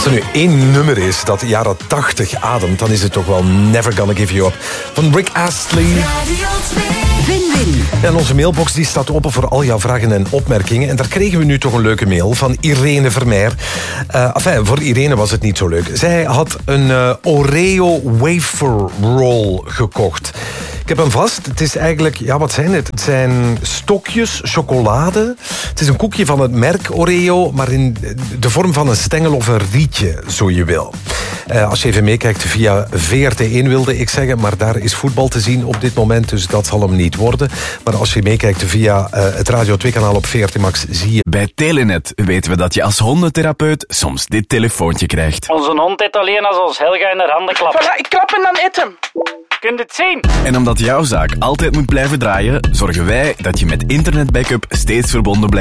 Als er nu één nummer is dat de jaren 80 ademt, dan is het toch wel Never Gonna Give You Up van Rick Astley. Win-win. En onze mailbox die staat open voor al jouw vragen en opmerkingen. En daar kregen we nu toch een leuke mail van Irene Vermeer. Voor Irene was het niet zo leuk. Zij had een Oreo wafer roll gekocht. Ik heb hem vast. Het is eigenlijk, ja, wat zijn het? Het zijn stokjes chocolade. Het is een koekje van het merk Oreo, maar in de vorm van een stengel of een rietje, zo je wil. Als je even meekijkt via VRT1 wilde ik zeggen, maar daar is voetbal te zien op dit moment, dus dat zal hem niet worden. Maar als je meekijkt via het Radio 2-kanaal op VRT Max, zie je... Bij Telenet weten we dat je als hondentherapeut soms dit telefoontje krijgt. Onze hond eet alleen als ons Helga in haar handen klapt. Voilà, ik klap en dan eet hem. Kun je het zien? En omdat jouw zaak altijd moet blijven draaien, zorgen wij dat je met internetbackup steeds verbonden blijft